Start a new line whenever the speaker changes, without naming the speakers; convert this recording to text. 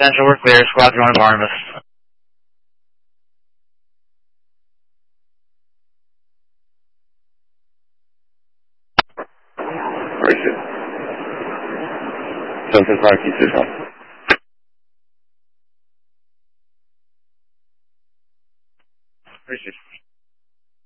Central, we're clear. Squad going to Barnabas.
Appreciate it. 775 key 61.
Appreciate it.